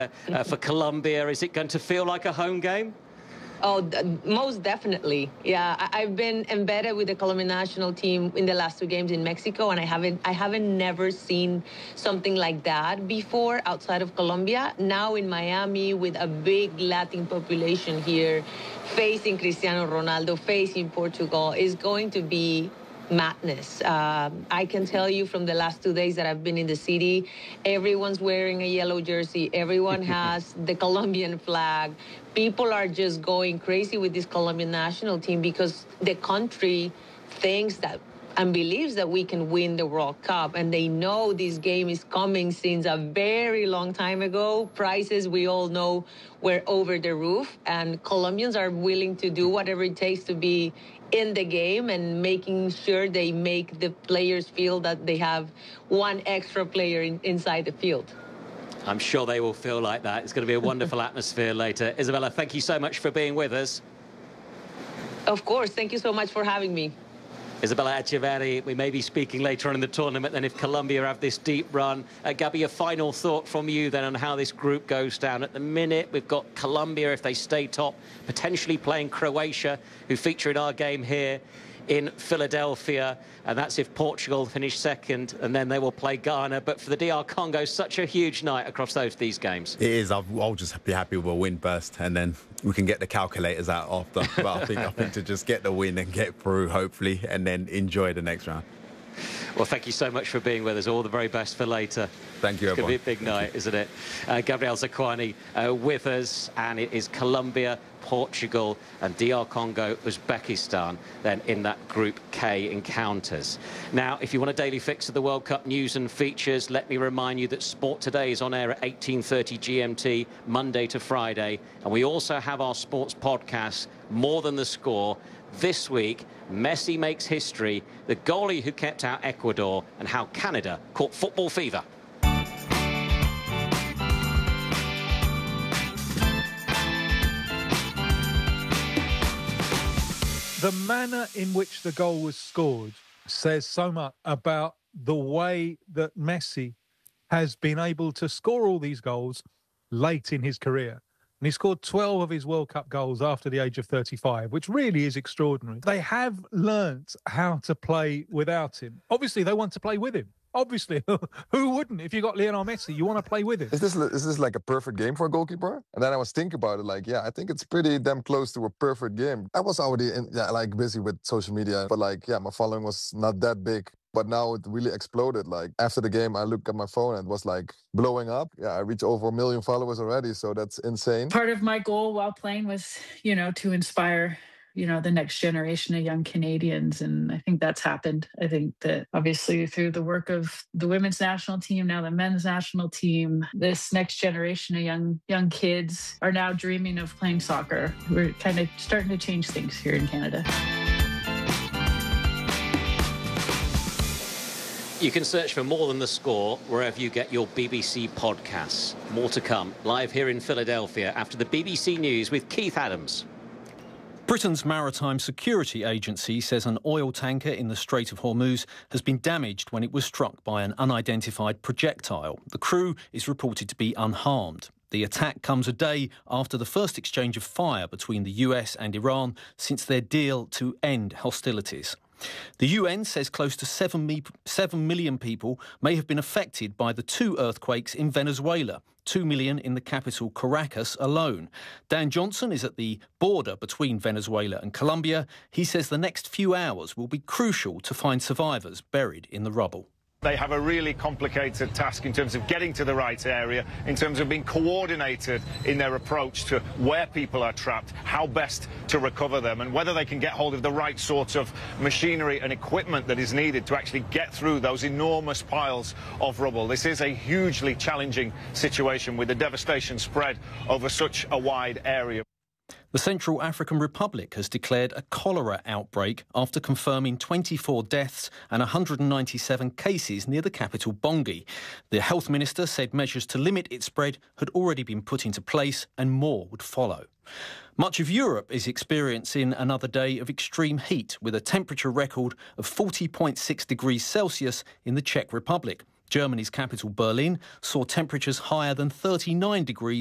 for Colombia. Is it going to feel like a home game? Oh, most definitely. Yeah, I've been embedded with the Colombian national team in the last 2 games in Mexico, and I haven't never seen something like that before outside of Colombia. Now in Miami, with a big Latin population here, facing Cristiano Ronaldo, facing Portugal, is going to be madness. I can tell you from the last 2 days that I've been in the city, everyone's wearing a yellow jersey. Everyone has the Colombian flag. People are just going crazy with this Colombian national team because the country thinks that and believes that we can win the World Cup. And they know this game is coming since a very long time ago. Prices, we all know, were over the roof. And Colombians are willing to do whatever it takes to be in the game and making sure they make the players feel that they have one extra player inside the field. I'm sure they will feel like that. It's going to be a wonderful atmosphere later. Isabella, thank you so much for being with us. Of course. Thank you so much for having me. Isabella Echeverri, we may be speaking later on in the tournament then if Colombia have this deep run. Gabby, a final thought from you then on how this group goes down. At the minute, we've got Colombia, if they stay top, potentially playing Croatia, who feature in our game here in Philadelphia, and that's if Portugal finish second, and then they will play Ghana. But for the DR Congo, such a huge night across these games. It is. I'll just be happy with a win first, and then we can get the calculators out after. But I think to just get the win and get through, hopefully, and then enjoy the next round. Well, thank you so much for being with us. All the very best for later. Thank you, everyone. It's going to be a big night, isn't it? Gabriel Zakuani with us, and it is Colombia, Portugal and DR Congo, Uzbekistan then in that Group K encounters. Now, if you want a daily fix of the World Cup news and features, let me remind you that Sport Today is on air at 18:30 GMT, Monday to Friday. And we also have our sports podcast, More Than the Score. This week, Messi makes history, the goalie who kept out Ecuador, and how Canada caught football fever. The manner in which the goal was scored says so much about the way that Messi has been able to score all these goals late in his career. And he scored 12 of his World Cup goals after the age of 35, which really is extraordinary. They have learnt how to play without him. Obviously, they want to play with him. Obviously, who wouldn't? If you got Lionel Messi, you want to play with him. Is this like a perfect game for a goalkeeper? And then I was thinking about it, like, yeah, I think it's pretty damn close to a perfect game. I was already busy with social media, but my following was not that big. But now it really exploded. Like after the game, I looked at my phone and it was like blowing up. Yeah, I reached over 1 million followers already, so that's insane. Part of my goal while playing was, to inspire the next generation of young Canadians. And I think that's happened. I think that obviously through the work of the women's national team, now the men's national team, this next generation of young kids are now dreaming of playing soccer. We're kind of starting to change things here in Canada. You can search for More Than the Score wherever you get your BBC podcasts. More to come, live here in Philadelphia after the BBC News with Keith Adams. Britain's Maritime Security Agency says an oil tanker in the Strait of Hormuz has been damaged when it was struck by an unidentified projectile. The crew is reported to be unharmed. The attack comes a day after the first exchange of fire between the US and Iran since their deal to end hostilities. The UN says close to 7 million people may have been affected by the 2 earthquakes in Venezuela, 2 million in the capital Caracas alone. Dan Johnson is at the border between Venezuela and Colombia. He says the next few hours will be crucial to find survivors buried in the rubble. They have a really complicated task in terms of getting to the right area, in terms of being coordinated in their approach to where people are trapped, how best to recover them, and whether they can get hold of the right sorts of machinery and equipment that is needed to actually get through those enormous piles of rubble. This is a hugely challenging situation with the devastation spread over such a wide area. The Central African Republic has declared a cholera outbreak after confirming 24 deaths and 197 cases near the capital Bangui. The health minister said measures to limit its spread had already been put into place and more would follow. Much of Europe is experiencing another day of extreme heat with a temperature record of 40.6 degrees Celsius in the Czech Republic. Germany's capital, Berlin, saw temperatures higher than 39 degrees